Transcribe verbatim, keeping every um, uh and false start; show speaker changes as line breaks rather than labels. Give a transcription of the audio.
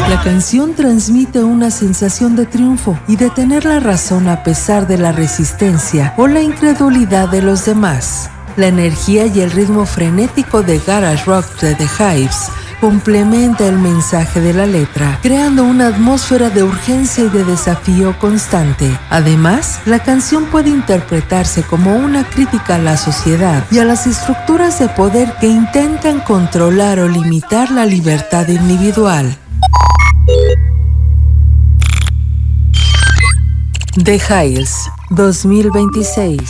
La canción transmite una sensación de triunfo y de tener la razón a pesar de la resistencia o la incredulidad de los demás. La energía y el ritmo frenético de garage rock de The Hives complementa el mensaje de la letra, creando una atmósfera de urgencia y de desafío constante. Además, la canción puede interpretarse como una crítica a la sociedad y a las estructuras de poder que intentan controlar o limitar la libertad individual. The Hives, dos mil veintiséis.